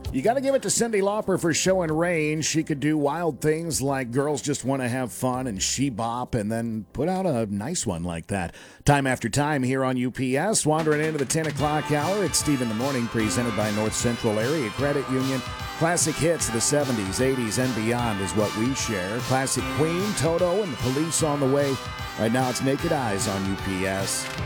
You got to give it to Cyndi Lauper for showing range. She could do wild things like Girls Just Want to Have Fun and She Bop, and then put out a nice one like that. Time after time here on UPS, wandering into the 10 o'clock hour. It's Steve in the Morning, presented by North Central Area Credit Union. Classic hits of the 70s, 80s, and beyond is what we share. Classic Queen, Toto, and the Police on the way. Right now it's Naked Eyes on UPS.